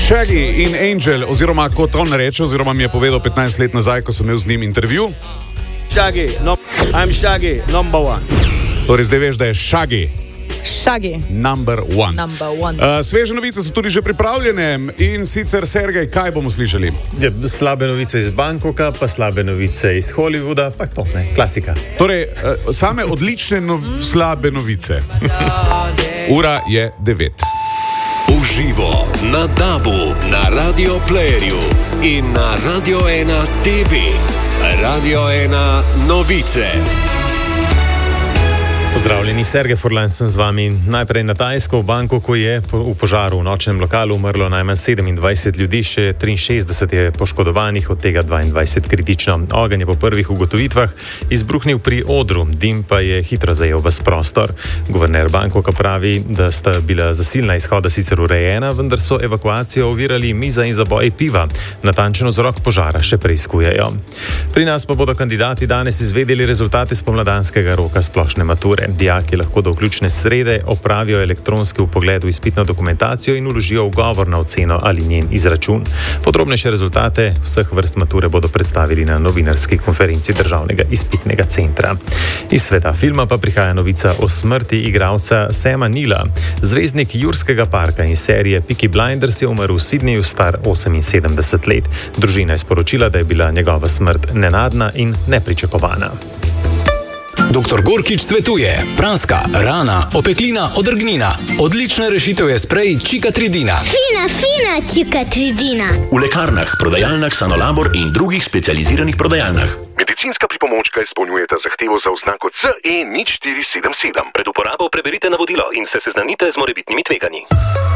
Shaggy in Angel, oziroma kot on reče, oziroma mi je povedal 15 let nazaj, ko sem imel z njim intervju. Shaggy, I'm Shaggy, number one. Torej, zdaj veš, da je Shaggy. Shaggy. Number one. Sveže novice so tudi že pripravljene in sicer, Sergej, kaj bomo slišali? Slabe novice iz Bangkoka, pa slabe novice iz Hollywooda, pa to, ne, klasika. Torej, same odlične slabe novice. Ura je 9. Uživo na DAB-u, na Radio Playerju in na Radio 1 TV. Radio 1 novice. Pozdravljeni, Sergej Furlan sem z vami. Najprej na Tajsko. V Bangkoku je v požaru v nočnem lokalu umrlo najmanj 27 ljudi, še 63 je poškodovanih, od tega 22 kritično. Ogenj je po prvih ugotovitvah izbruhnil pri odru, dim pa je hitro zajel ves prostor. Guverner Bangkoka pravi, da sta bila zasilna izhoda sicer urejena, vendar so evakuacijo ovirali miza in zaboj piva. Natančen vzrok požara še preiskujejo. Pri nas pa bodo kandidati danes izvedeli rezultate spomladanskega roka splošne mature. Dijaki lahko do vključne srede opravijo elektronski vpogled v izpitno dokumentacijo in vložijo ugovor na oceno ali njen izračun. Podrobnejše rezultate vseh vrst mature bodo predstavili na novinarski konferenci Državnega izpitnega centra. Iz sveta filma pa prihaja novica o smrti igralca Sama Neila. Zvezdnik Jurskega parka in serije Peaky Blinders je umrl v Sydneyju, star 78 let. Družina je sporočila, da je bila njegova smrt nenadna in nepričakovana. Dr. Gorkič svetuje: praska, rana, opeklina, odrgnina. Odlična rešitev je sprej Čikatridina. Fina Čikatridina. V lekarnah, prodajalnah Sanolabor in drugih specializiranih prodajalnah. Medicinska pripomočka izpolnjujeta zahtevo za oznako CE 0477. Pred uporabo preberite navodilo in se seznanite z morebitnimi tveganji.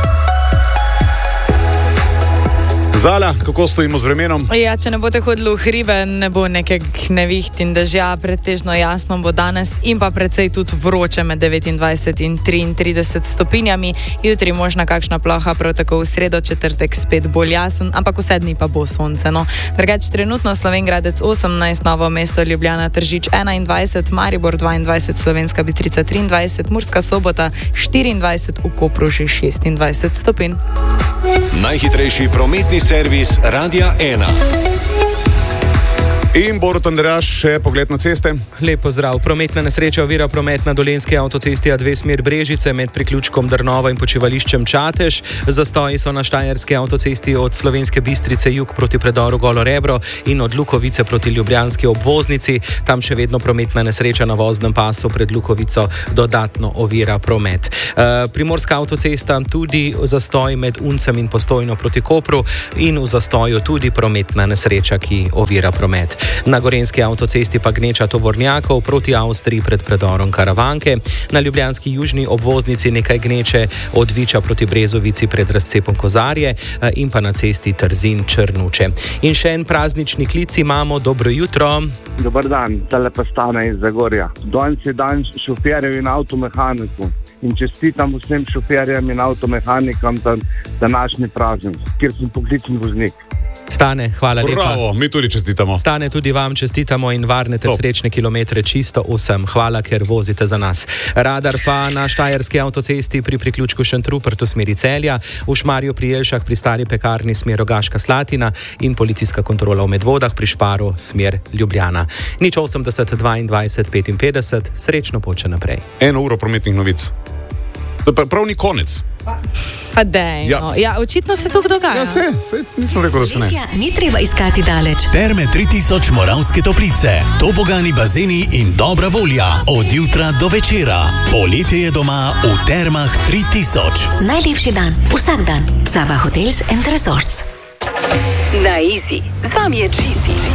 Zala, kako stojimo z vremenom? Ja, če ne boste hodili v hribe, ne bo nekaj neviht in dežja, pretežno jasno bo danes in pa precej tudi vroče med 29 in 33 stopinjami. Jutri možna kakšna ploha, prav tako v sredo, četrtek spet bolj jasen, ampak vse dni pa bo sonce. No. Drugače trenutno Slovenj Gradec 18, Novo mesto, Ljubljana, Tržič 21, Maribor 22, Slovenska Bistrica 23, Murska Sobota 24, v Kopru že 26 stopinj. Najhitrejši prometni servis Radia 1. In Borut Andreaš, še pogled na ceste. Lep pozdrav. Prometna nesreča ovira promet na Dolenjski avtocesti A2 smer Brežice med priključkom Drnova in počivališčem Čatež. Zastoji so na Štajerski avtocesti od Slovenske Bistrice jug proti predoru Golo Rebro in od Lukovice proti ljubljanski obvoznici. Tam še vedno prometna nesreča na voznem pasu pred Lukovico dodatno ovira promet. Primorska avtocesta tudi zastoj med Uncem in Postojno proti Kopru in v zastoju tudi prometna nesreča, ki ovira promet. Na Gorenjski avtocesti pa gneča tovornjakov proti Avstriji pred predorom Karavanke. Na ljubljanski južni obvoznici nekaj gneče od Viča proti Brezovici pred razcepom Kozarje in pa na cesti Trzin-Črnuče. In še en praznični klic imamo. Dobro jutro. Dobar dan, tale pa Stane iz Zagorja. Danes je dan šoferjev in avtomehaniku. In čestitam vsem šoferjem in avtomehanikam za današnji praznik, kjer sem poklicni voznik. Stane, hvala lepa. Bravo, mi tudi čestitamo. Stane, tudi vam čestitamo in varnete srečne kilometre čisto vsem. Hvala, ker vozite za nas. Radar pa na Štajerski avtocesti pri priključku Šentrupert v smeri Celja, v Šmarju pri Jelšah pri stari pekarni smer Rogaška Slatina in policijska kontrola v Medvodah pri Šparu smer Ljubljana. 080 22 55, srečno pot še naprej. 1 uro prometnih novic. To je prav ni konec. Pa dej, no. Ja, očitno se to dogaja. Ja, se, nisem rekel, da se ne. Ni treba iskati daleč. Terme 3000 Moravske Toplice, tobogani bazeni in dobra volja od jutra do večera. Poletje je doma v Termah 3000. Najlepši dan, vsak dan. Sava Hotels and Resorts. Na Easy. Z vami je Cheesy.